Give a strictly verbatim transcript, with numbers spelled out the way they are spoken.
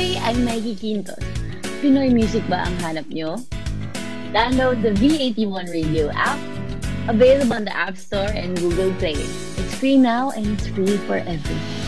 Hi! I'm Maggie Quintos. Pinoy music ba ang hanap nyo? Download the V eighty-one Radio app, available on the App Store and Google Play. It's free now and it's free forever.